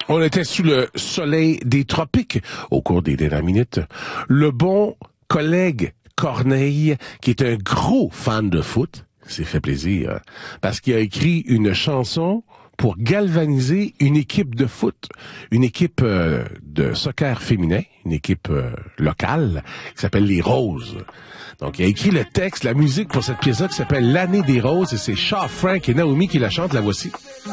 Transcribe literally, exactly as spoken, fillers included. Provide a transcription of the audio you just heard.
On était sous le soleil des tropiques au cours des dernières minutes. Le bon collègue Corneille, qui est un gros fan de foot, s'est fait plaisir, parce qu'il a écrit une chanson pour galvaniser une équipe de foot, une équipe euh, de soccer féminin, une équipe euh, locale, qui s'appelle les Roses. Donc, il a écrit le texte, la musique pour cette pièce-là qui s'appelle L'année des Roses, et c'est Shaw Frank et Naomi qui la chantent, la voici.